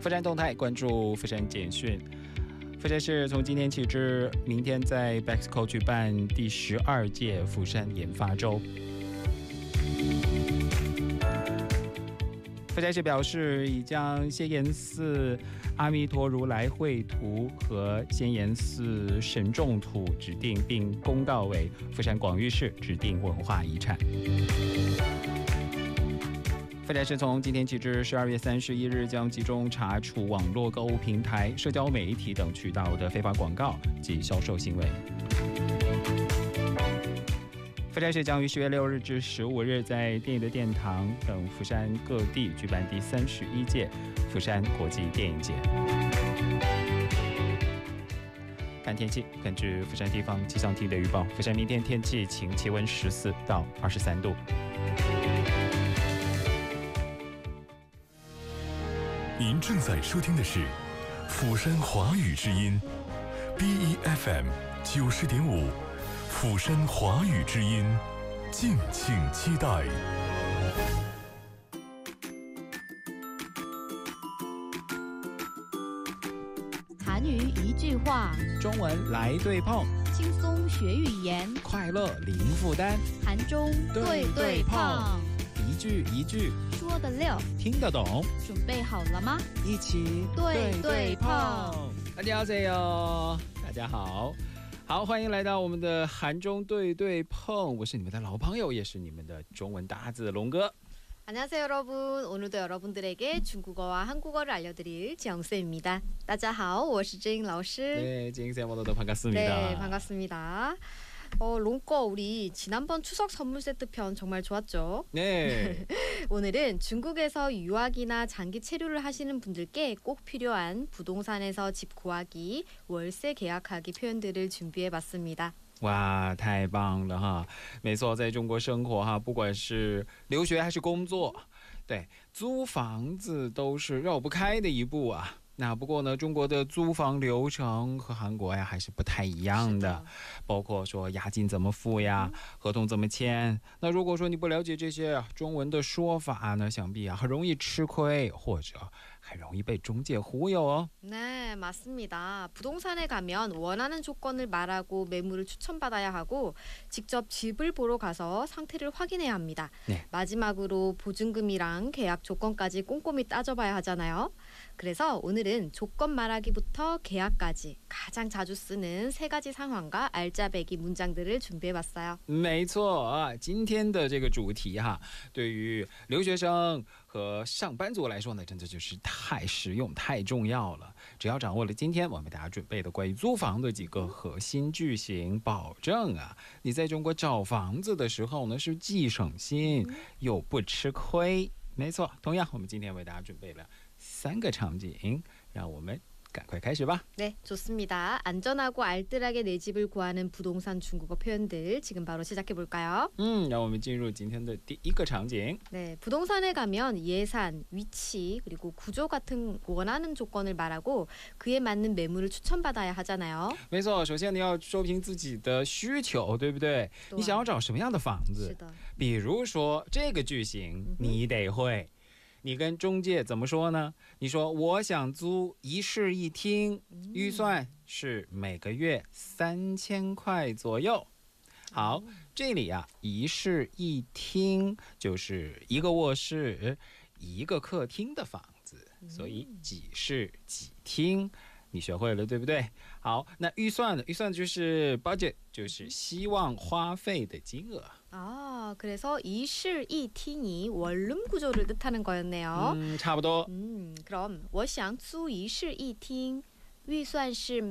富山动态，关注富山简讯。富山市从今天起至明天在 Bexco 举办第12届富山研发周。富山市表示，已将仙岩寺阿弥陀如来绘图和仙岩寺神众图指定并公告为富山广域市指定文化遗产。富山市从今天起至12月31日将集中查处网络购物平台、社交媒体等渠道的非法广告及销售行为。富山市将于10月6日至15日在电影的殿堂等富山各地举办第31届富山国际电影节。看天气，根据富山地方气象厅的预报，富山明天天气晴，气温14到23度。 您正在收听的是釜山华语之音 BEFM 90.5，釜山华语之音，敬请期待。 韩语一句话， 中文来对碰， 轻松学语言， 快乐零负担。 韩中对对碰， 一句一句说得溜， 听得懂。 准备好了吗？ 一起对对碰。 大家好，大家好，好，欢迎来到我们的韩中对对碰。我是你们的老朋友，也是你们的中文搭子龙哥。 안녕하세요 여러분. 오늘도 여러분들에게 중국어와 한국어를 알려드릴 지영쌤입니다. 大家好，我是郑老师. 네, 지영쌤 오늘도 반갑습니다. 네, 반갑습니다. 롱꺼 우리 지난번 추석 선물 세트 편 정말 좋았죠? 네. 오늘은 중국에서 유학이나 장기 체류를 하시는 분들께 꼭 필요한 부동산에서 집 구하기, 월세 계약하기 표현들을 준비해봤습니다. 哇，太棒了哈！没错，在中国生活哈，不管是留学还是工作，对，租房子都是绕不开的一步啊。那不过呢，中国的租房流程和韩国呀还是不太一样的，包括说押金怎么付呀，合同怎么签。那如果说你不了解这些中文的说法呢，想必啊很容易吃亏，或者很容易被中介忽悠哦。 네, 맞습니다. 부동산에 가면 원하는 조건을 말하고 매물을 추천받아야 하고 직접 집을 보러 가서 상태를 확인해야 합니다. 네. 마지막으로 보증금이랑 계약 조건까지 꼼꼼히 따져봐야 하잖아요. 그래서 오늘은 조건 말하기부터 계약까지 가장 자주 쓰는 3가지 상황과 알짜배기 문장들을 준비해봤어요. 没错啊，今天的这个主题哈，对于留学生和上班族来说呢，真的就是太实用、太重要了。只要掌握了今天我们给大家准备的关于租房的几个核心句型，保证啊，你在中国找房子的时候呢，是既省心又不吃亏。没错，同样我们今天为大家准备了3个场景，让我们赶快开始吧。 네, 좋습니다. 안전하고 알뜰하게 내 집을 구하는 부동산 중국어 표현들 지금 바로 시작해볼까요? 让我们进入今天的第一个场景。 네, 부동산에 가면 예산, 위치, 그리고 구조 같은 원하는 조건을 말하고 그에 맞는 매물을 추천받아야 하잖아요. 没错，首先你要说明自己的需求，对不对？你想要找什么样的房子？ 是的。 比如说这个句型，你得会。 你跟中介怎么说呢？你说我想租一室一厅，预算是每个月3000块左右。好，这里啊，一室一厅就是一个卧室、一个客厅的房子，所以几室几厅。 你学会了对不对？好，那预算呢？预算就是 budget， 就是希望花费的金额。 아, 그래서 이 실 이厅이 원룸 구조를 뜻하는 거였네요. 差不多。 그럼 我想租一室一厅，预算是